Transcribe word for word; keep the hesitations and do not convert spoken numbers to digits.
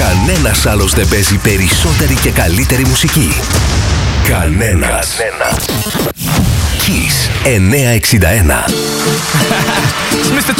Κανένας άλλος δεν παίζει περισσότερη και καλύτερη μουσική. Κανένας. Κανένας. Kiss εννιακόσια εξήντα ένα. It's μίστερ